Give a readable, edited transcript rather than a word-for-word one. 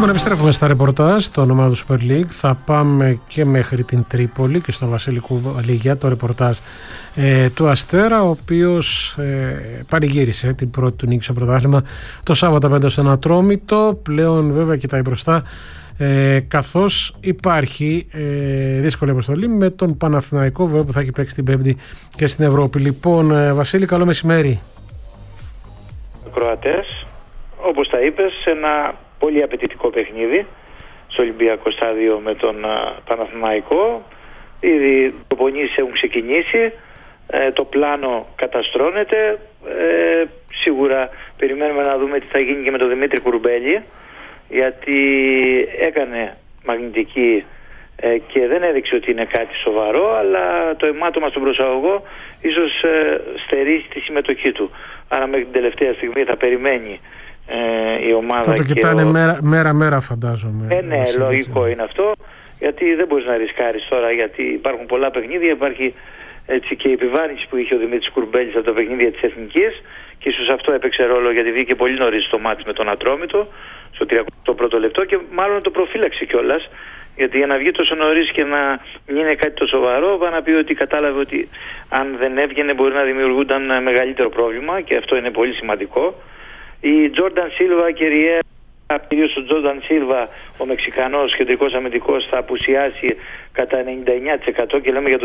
Λοιπόν, επιστρέφουμε στα ρεπορτάζ των ομάδων Super League. Θα πάμε και μέχρι την Τρίπολη και στον Βασίλη Κουβαλή για το ρεπορτάζ του Αστέρα, ο οποίος πανηγύρισε την πρώτη του νίκη στο πρωτάθλημα το Σάββατο απέναντι στον Ατρόμητο. Πλέον βέβαια κοιτάει μπροστά, καθώς υπάρχει δύσκολη αποστολή με τον Παναθηναϊκό, βέβαια, που θα έχει παίξει την Πέμπτη και στην Ευρώπη. Λοιπόν, Βασίλη, καλό μεσημέρι. Κροατές, όπως τα είπες, ένα πολύ απαιτητικό παιχνίδι στο Ολυμπιακό στάδιο με τον Παναθηναϊκό. Ήδη οι προπονήσεις έχουν ξεκινήσει, το πλάνο καταστρώνεται. Σίγουρα περιμένουμε να δούμε τι θα γίνει και με τον Δημήτρη Κουρμπέλη, γιατί έκανε μαγνητική και δεν έδειξε ότι είναι κάτι σοβαρό, αλλά το αιμάτωμα στον προσαγωγό ίσως στερήσει τη συμμετοχή του. Άρα μέχρι την τελευταία στιγμή θα περιμένει η ομάδα. Θα το κοιτάνε μέρα-μέρα, φαντάζομαι. Ναι, λογικό είναι αυτό, γιατί δεν μπορείς να ρισκάρεις τώρα, γιατί υπάρχουν πολλά παιχνίδια. Υπάρχει έτσι και η επιβάρυνση που είχε ο Δημήτρης Κουρμπέλης από τα παιχνίδια της Εθνικής, και ίσως αυτό έπαιξε ρόλο, γιατί βγήκε πολύ νωρίς το μάτς με τον Ατρόμητο στο 31ο λεπτό, και μάλλον το προφύλαξε κιόλας, γιατί για να βγει τόσο νωρίς και να μην είναι κάτι το σοβαρό, πάει να πει ότι κατάλαβε ότι αν δεν έβγαινε μπορεί να δημιουργούνταν μεγαλύτερο πρόβλημα, και αυτό είναι πολύ σημαντικό. Η Τζόρνταν Σίλβα και Ριέρα, κυρίως ο Τζόρνταν Σίλβα, ο Μεξικανός κεντρικός αμυντικός, θα απουσιάσει κατά 99%, και λέμε για